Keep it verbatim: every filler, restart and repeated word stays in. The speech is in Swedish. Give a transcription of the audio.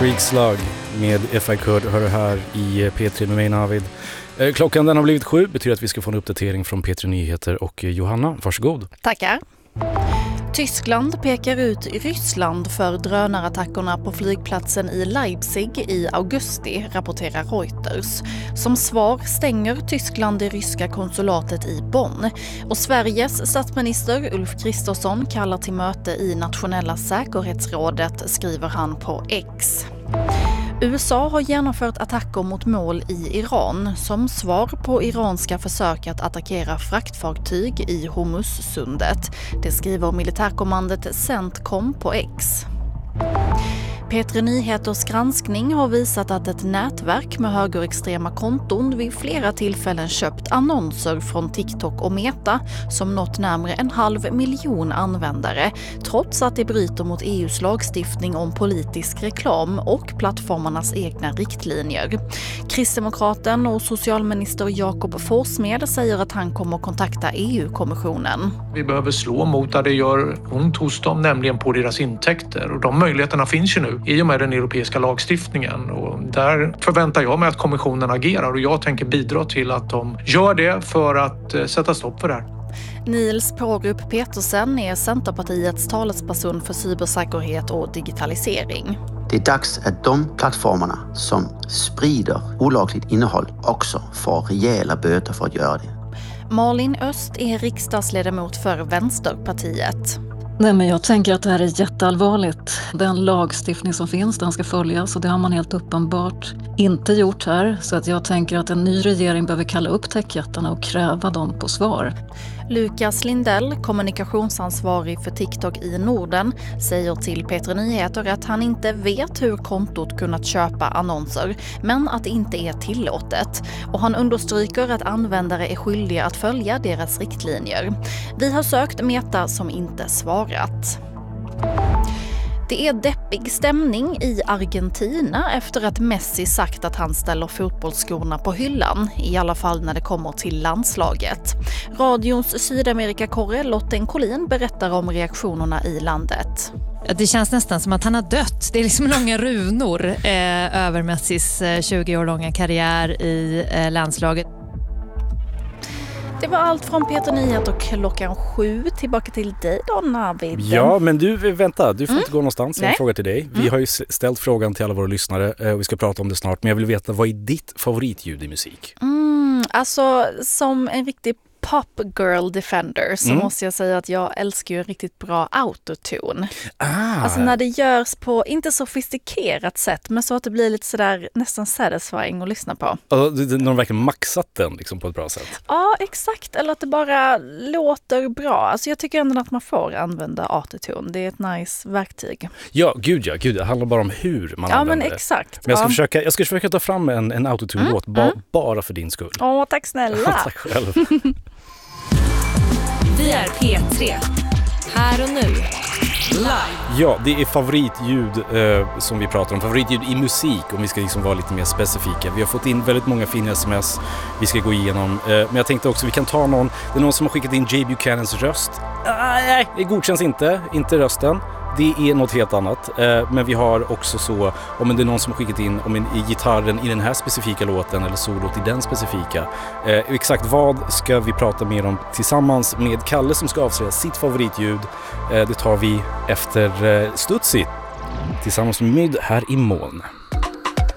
Freak Slug med If I Could hör här i P tre med mig Navid. Klockan den har blivit sju, betyder att vi ska få en uppdatering från P tre Nyheter och Johanna, varsågod. Tackar. Tyskland pekar ut Ryssland för drönarattackerna på flygplatsen i Leipzig i augusti, rapporterar Reuters. Som svar stänger Tyskland det ryska konsulatet i Bonn. Och Sveriges statsminister Ulf Kristersson kallar till möte i Nationella säkerhetsrådet, skriver han på X. U S A har genomfört attacker mot mål i Iran som svar på iranska försök att attackera fraktfartyg i Hormuzsundet. Det skriver militärkommandot CENTCOM på X. P tre Nyheters granskning har visat att ett nätverk med högerextrema konton vid flera tillfällen köpt annonser från TikTok och Meta som nått närmare en halv miljon användare, trots att det bryter mot E U:s lagstiftning om politisk reklam och plattformarnas egna riktlinjer. Kristdemokraten och socialminister Jakob Forssmed säger att han kommer att kontakta E U-kommissionen. Vi behöver slå mot där det gör ont hos dem, nämligen på deras intäkter. Och de möjligheterna finns ju nu i och med den europeiska lagstiftningen. Och där förväntar jag mig att kommissionen agerar och jag tänker bidra till att de gör det för att sätta stopp för det här. Nils Pårup Petersen är Centerpartiets talesperson för cybersäkerhet och digitalisering. Det är dags att de plattformarna som sprider olagligt innehåll också får rejäla böter för att göra det. Malin Öst är riksdagsledamot för Vänsterpartiet. Nej, men jag tänker att det här är jätteallvarligt. Den lagstiftning som finns, den ska följas och det har man helt uppenbart inte gjort här. Så att jag tänker att en ny regering behöver kalla upp techjättarna och kräva dem på svar. Lukas Lindell, kommunikationsansvarig för TikTok i Norden, säger till P tre Nyheter att han inte vet hur kontot kunnat köpa annonser, men att det inte är tillåtet. Och han understryker att användare är skyldiga att följa deras riktlinjer. Vi har sökt Meta som inte svarat. Det är deppig stämning i Argentina efter att Messi sagt att han ställer fotbollsskorna på hyllan, i alla fall när det kommer till landslaget. Radions Sydamerika-korre Lotten Collin berättar om reaktionerna i landet. Det känns nästan som att han har dött. Det är liksom långa runor eh, över Messis tjugo år långa karriär i eh, landslaget. Det var allt från P tre Nyheter klockan sju. Tillbaka till dig då, Navid. Ja, men du, vänta. Du får mm. inte gå någonstans. Jag har en fråga till dig. Vi mm. har ju ställt frågan till alla våra lyssnare och vi ska prata om det snart. Men jag vill veta, vad är ditt favoritljud i musik? Mm, alltså, som en riktig pop girl defender så mm. måste jag säga att jag älskar ju en riktigt bra autotune. Ah. Alltså när det görs på inte sofistikerat sätt, men så att det blir lite sådär nästan satisfying att lyssna på. Alltså, när de verkligen maxat den liksom på ett bra sätt. Ja, exakt. Eller att det bara låter bra. Alltså jag tycker ändå att man får använda autotune. Det är ett nice verktyg. Ja, gud ja. Gud, det handlar bara om hur man ja, använder men det. exakt. Men jag ska, ja. försöka, jag ska försöka ta fram en, en autotune-låt mm. ba, mm. bara för din skull. Åh, tack snälla. Tack själv. Vi är P tre. Här och nu. Live. Ja, det är favoritljud eh, som vi pratar om. Favoritljud i musik, om vi ska liksom vara lite mer specifika. Vi har fått in väldigt många fina sms vi ska gå igenom. Eh, men jag tänkte också, vi kan ta någon. Det är någon som har skickat in J. Buchanans röst. Ah, nej, det godkänns inte. Inte rösten. Det är något helt annat. Eh, men vi har också så, om det är någon som har skickat in om en, i gitarren i den här specifika låten eller solot i den specifika. Eh, exakt vad ska vi prata mer om tillsammans med Kalle som ska avslöja sitt favoritljud. Eh, det tar vi efter eh, Studsigt tillsammans med Myd här i Moln.